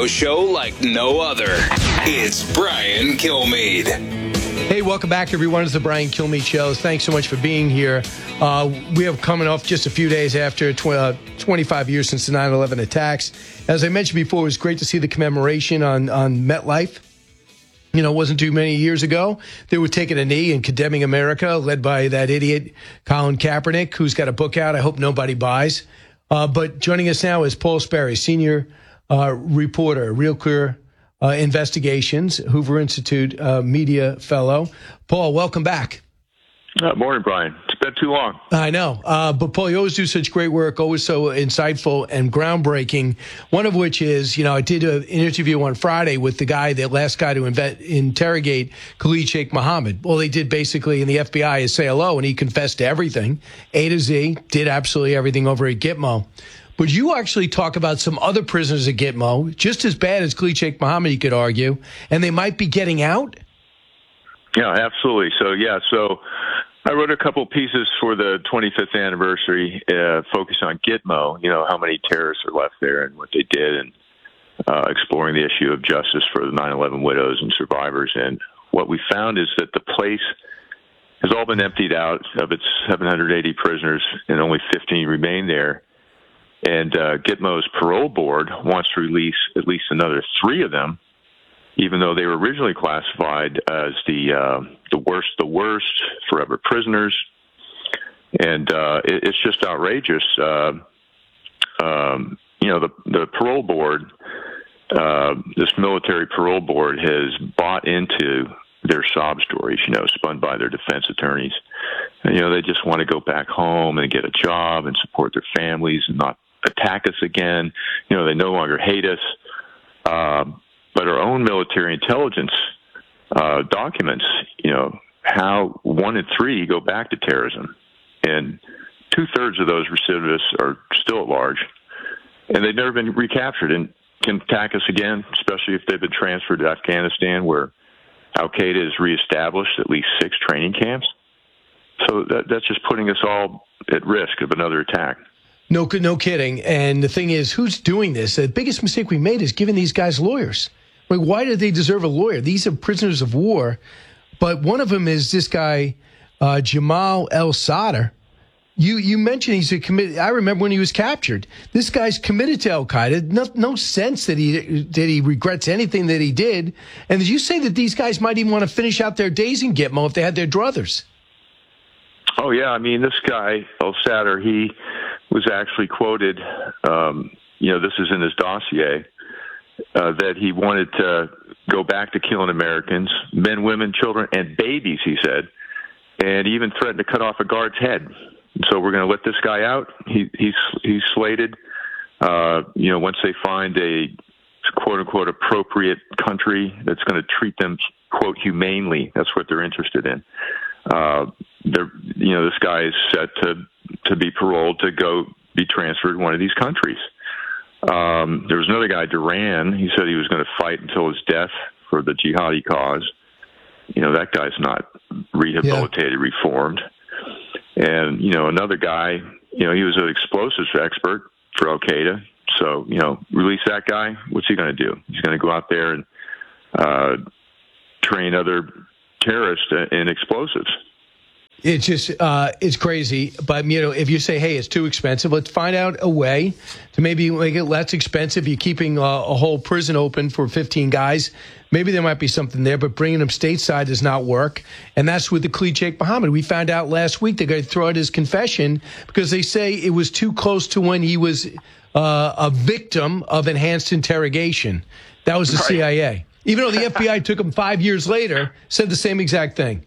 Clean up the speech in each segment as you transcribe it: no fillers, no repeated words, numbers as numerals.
radio show like no other. It's Brian Kilmeade. Hey, welcome back, everyone. It's the Brian Kilmeade Show. Thanks so much for being here. We are coming off just a few days after 25 years since the 9/11 attacks. As I mentioned before, it was great to see the commemoration on MetLife. You know, it wasn't too many years ago. They were taking a knee and condemning America, led by that idiot Colin Kaepernick, who's got a book out I hope nobody buys. But joining us now is Paul Sperry, senior reporter, Real Clear Investigations, Hoover Institute media fellow. Paul, welcome back. Morning, Brian. It's been too long. I know. But, Paul, you always do such great work, always so insightful and groundbreaking, one of which is, you know, I did an interview on Friday with the last guy to interrogate Khalid Sheikh Mohammed. All they did basically in the FBI is say hello, and he confessed to everything, A to Z, did absolutely everything over at Gitmo. But you actually talk about some other prisoners at Gitmo, just as bad as Khalid Sheikh Mohammed, you could argue, and they might be getting out? Yeah, absolutely. So I wrote a couple pieces for the 25th anniversary focused on Gitmo, you know, how many terrorists are left there and what they did, and exploring the issue of justice for the 9/11 widows and survivors. And what we found is that the place has all been emptied out of its 780 prisoners, and only 15 remain there. And Gitmo's parole board wants to release at least another 3 of them, even though they were originally classified as the worst forever prisoners. And it's just outrageous. You know, the parole board, this military parole board, has bought into their sob stories, you know, spun by their defense attorneys. And, you know, they just want to go back home and get a job and support their families and not attack us again. You know, they no longer hate us. But our own military intelligence documents, you know, how 1 in 3 go back to terrorism. And 2/3 of those recidivists are still at large. And they've never been recaptured and can attack us again, especially if they've been transferred to Afghanistan, where Al-Qaeda has reestablished at least 6 training camps. So that's just putting us all at risk of another attack. No kidding. And the thing is, who's doing this? The biggest mistake we made is giving these guys lawyers. Like, why do they deserve a lawyer? These are prisoners of war. But one of them is this guy, Jamal El-Sadr. You mentioned he's a committed. I remember when he was captured. This guy's committed to Al-Qaeda. No sense that he regrets anything that he did. And did you say that these guys might even want to finish out their days in Gitmo if they had their druthers? Oh, yeah. I mean, this guy, El-Sadr, he was actually quoted, you know, this is in his dossier, that he wanted to go back to killing Americans, men, women, children, and babies, he said, and he even threatened to cut off a guard's head. So we're going to let this guy out. He's slated, you know, once they find a quote-unquote appropriate country that's going to treat them, quote, humanely. That's what they're interested in. You know, this guy is set to be paroled to go be transferred to one of these countries. There was another guy, Duran. He said he was going to fight until his death for the jihadi cause. You know, that guy's not rehabilitated, reformed. And, you know, another guy, you know, he was an explosives expert for Al-Qaeda. So, you know, release that guy. What's he going to do? He's going to go out there and train other terrorists in explosives. It's just, it's crazy. But, you know, if you say, hey, it's too expensive, let's find out a way to maybe make it less expensive. You're keeping a whole prison open for 15 guys. Maybe there might be something there, but bringing them stateside does not work. And that's with the Khalid Sheikh Mohammed. We found out last week they're going to throw out his confession because they say it was too close to when he was a victim of enhanced interrogation. That was the CIA. Even though the FBI took him 5 years later, said the same exact thing.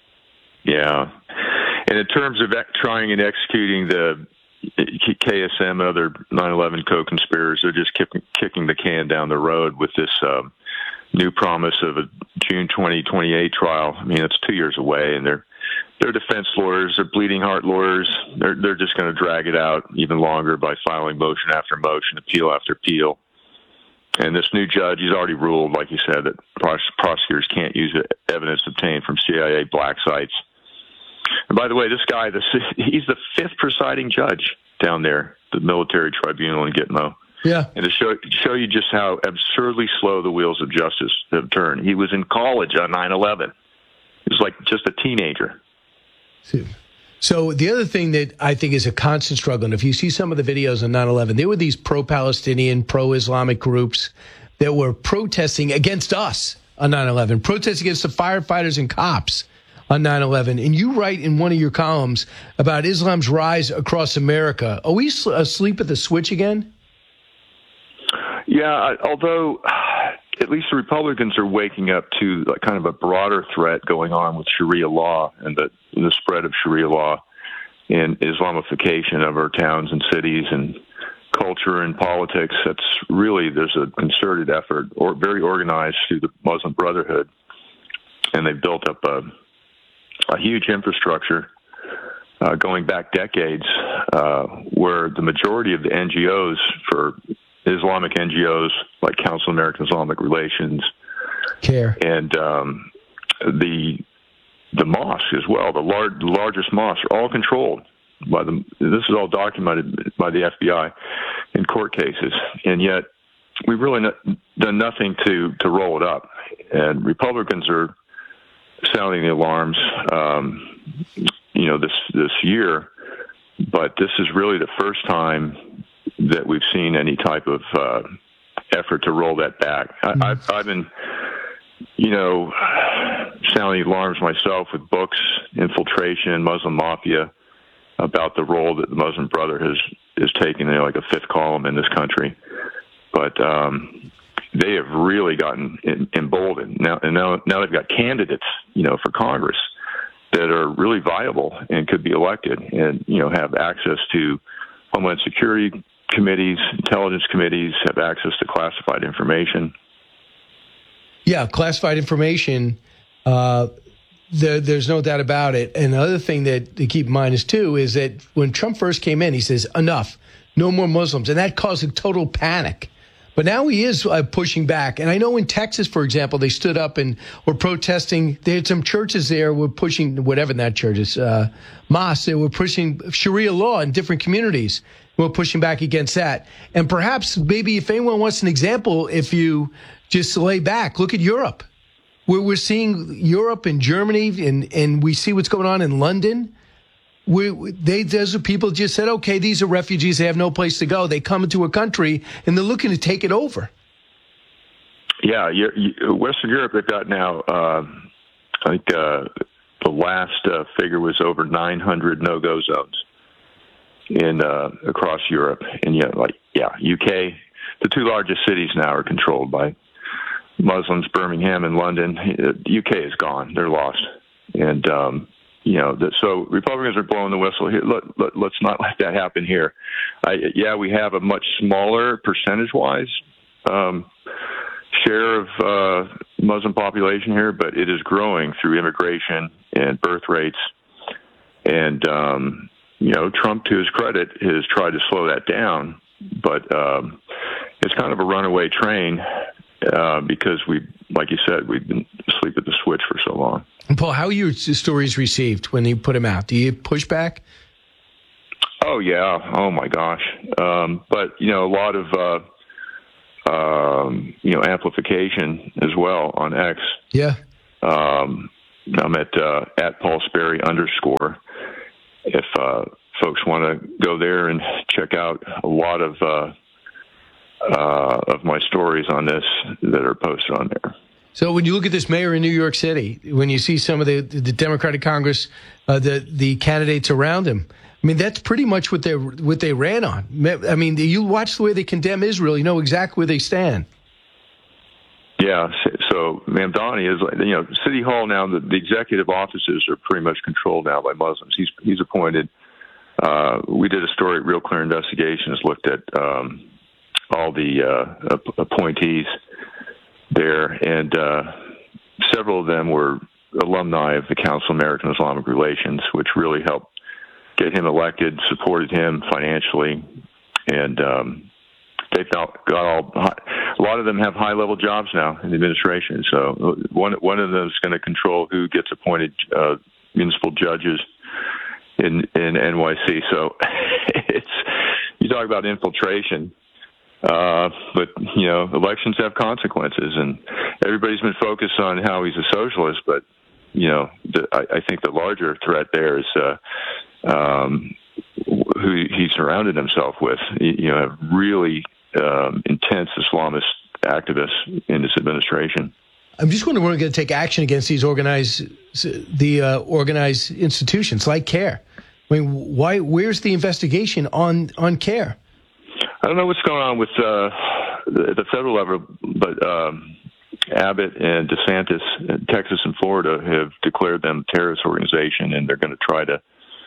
Yeah. And in terms of trying and executing the KSM and other 9/11 co-conspirators, they're just kicking the can down the road with this new promise of a June 2028 trial. I mean, it's 2 years away, and their defense lawyers, their bleeding heart lawyers, they're just going to drag it out even longer by filing motion after motion, appeal after appeal. And this new judge, he's already ruled, like you said, that prosecutors can't use evidence obtained from CIA black sites. And by the way, this guy, he's the 5th presiding judge down there, the military tribunal in Gitmo. Yeah. And to show you just how absurdly slow the wheels of justice have turned. He was in college on 9/11. He was like just a teenager. So the other thing that I think is a constant struggle, and if you see some of the videos on 9/11, there were these pro-Palestinian, pro-Islamic groups that were protesting against us on 9/11, protesting against the firefighters and cops on 9/11. And you write in one of your columns about Islam's rise across America. Are we asleep at the switch again? Yeah, although at least the Republicans are waking up to kind of a broader threat going on with Sharia law and the spread of Sharia law and Islamification of our towns and cities and culture and politics. There's a concerted effort, or very organized, through the Muslim Brotherhood, and they've built up a huge infrastructure going back decades, where the majority of the NGOs, for Islamic NGOs like Council of American Islamic Relations, CARE, and the mosques as well, the largest mosques, are all controlled by this is all documented by the FBI in court cases, and yet we've really done nothing to roll it up. And Republicans are sounding the alarms, this year, but this is really the first time that we've seen any type of effort to roll that back. I've been, sounding alarms myself with books, Infiltration, Muslim Mafia, about the role that the Muslim Brotherhood is taking, like a fifth column in this country. But they have really gotten emboldened. Now they've got candidates, for Congress that are really viable and could be elected and, have access to Homeland Security committees, intelligence committees, have access to classified information. Yeah, classified information. There's no doubt about it. And the other thing that to keep in mind is that when Trump first came in, he says, enough, no more Muslims. And that caused a total panic. But now he is pushing back. And I know in Texas, for example, they stood up and were protesting. They had some churches there were pushing, whatever that church is, mosques. They were pushing Sharia law in different communities. We're pushing back against that. And perhaps maybe if anyone wants an example, if you just lay back, look at Europe. We're seeing Europe and Germany, and we see what's going on in London. Those are people just said, okay, these are refugees. They have no place to go. They come into a country, and they're looking to take it over. Yeah, Western Europe, they've got now, I think the last figure was over 900 no-go zones across Europe. And UK, the two largest cities now are controlled by Muslims, Birmingham and London. The UK is gone. They're lost. And, so Republicans are blowing the whistle here. Let's not let that happen here. We have a much smaller percentage-wise share of Muslim population here, but it is growing through immigration and birth rates. And, Trump, to his credit, has tried to slow that down, but it's kind of a runaway train because like you said, we've been asleep at the switch for so long. And Paul, how are your stories received when you put them out? Do you push back? Oh, yeah. Oh, my gosh. But, a lot of, amplification as well on X. Yeah. I'm at Paul Sperry _ if folks want to go there and check out a lot of my stories on this that are posted on there. So when you look at this mayor in New York City, when you see some of the Democratic Congress, the candidates around him, I mean, that's pretty much what they ran on. I mean, you watch the way they condemn Israel, you know exactly where they stand. Yeah, so Mamdani is, City Hall now, the executive offices are pretty much controlled now by Muslims. He's appointed. We did a story at Real Clear Investigations, looked at all the appointees there, and several of them were alumni of the Council of American Islamic Relations, which really helped get him elected, supported him financially, and they've got a lot of them have high-level jobs now in the administration. So one of them is going to control who gets appointed municipal judges in NYC. So you talk about infiltration. But, elections have consequences, and everybody's been focused on how he's a socialist. But, I think the larger threat there is who he surrounded himself with. Have really intense Islamist activists in this administration. I'm just wondering when we're going to take action against these organized institutions like CARE. I mean, where's the investigation on CARE? I don't know what's going on with the federal level, but Abbott and DeSantis, Texas and Florida, have declared them a terrorist organization, and they're going to try to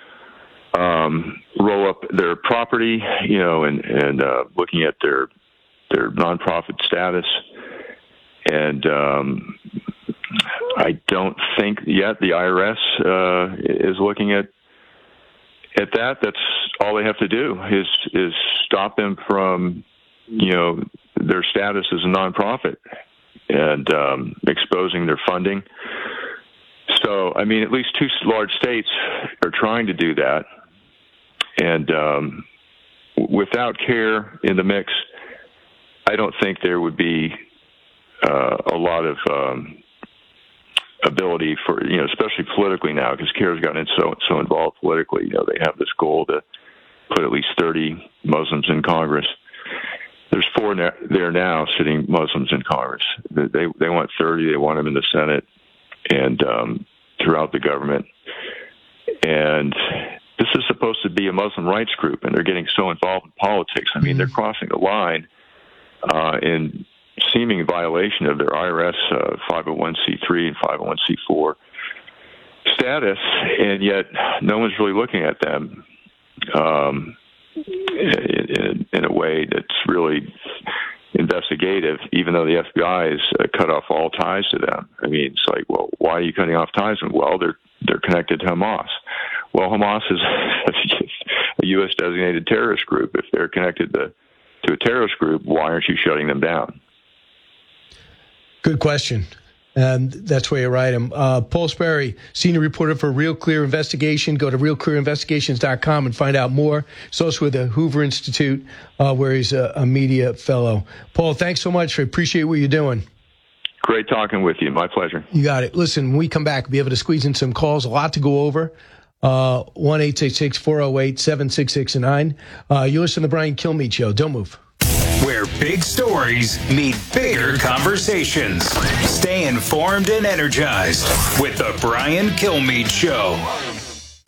roll up their property, and looking at their nonprofit status. And I don't think yet the IRS is looking at that. That's all they have to do is stop them from, their status as a nonprofit and exposing their funding. So, at least two large states are trying to do that. And without CARE in the mix, I don't think there would be a lot of ability for, especially politically now, because CARE's gotten so involved politically. They have this goal to put at least 30 Muslims in Congress. There's 4 there now sitting Muslims in Congress. They want 30. They want them in the Senate and throughout the government. And this is supposed to be a Muslim rights group, and they're getting so involved in politics. They're crossing the line in seeming violation of their IRS 501c3 and 501c4 status, and yet no one's really looking at them in a way that's really investigative, even though the FBI has cut off all ties to them. It's like, well, why are you cutting off ties? Well, they're connected to Hamas. Well, Hamas is a U.S. designated terrorist group. If they're connected to a terrorist group, why aren't you shutting them down? Good question. And that's where you write him. Paul Sperry, senior reporter for Real Clear Investigation. Go to realclearinvestigations.com and find out more. He's also with the Hoover Institute, where he's a media fellow. Paul, thanks so much. I appreciate what you're doing. Great talking with you. My pleasure. You got it. Listen, when we come back, we'll be able to squeeze in some calls, a lot to go over. 1-866-408-7669. You listen to the Brian Kilmeade Show. Don't move. Where big stories meet bigger conversations. Stay informed and energized with the Brian Kilmeade Show.